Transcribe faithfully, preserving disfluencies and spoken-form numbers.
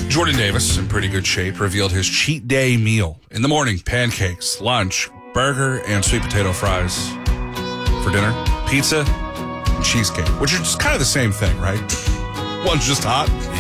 Jordan Davis, in pretty good shape, revealed his cheat day meal. In the morning, pancakes, lunch, burger, and sweet potato fries. For dinner, pizza and cheesecake, which are just kind of the same thing, right? One's just hot.